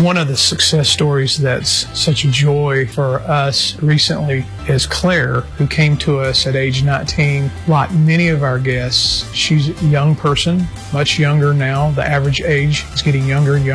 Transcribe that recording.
One of the success stories that's such a joy for us recently is Claire, who came to us at age 19. Like many of our guests, she's a young person, much younger now. The average age is getting younger and younger.